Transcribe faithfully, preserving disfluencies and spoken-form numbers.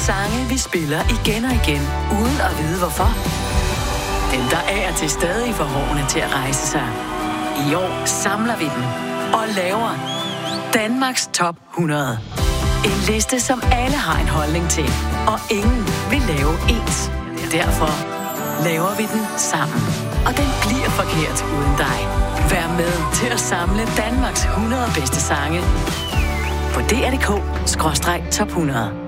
Sange, vi spiller igen og igen, uden at vide hvorfor. Dem, der er til stadig for hårene til at rejse sig. I år samler vi dem og laver Danmarks Top hundrede. En liste, som alle har en holdning til, og ingen vil lave ens. Derfor laver vi den sammen. Og den bliver forkert uden dig. Vær med til at samle Danmarks hundrede bedste sange på D R punktum D K skråstreg top hundrede.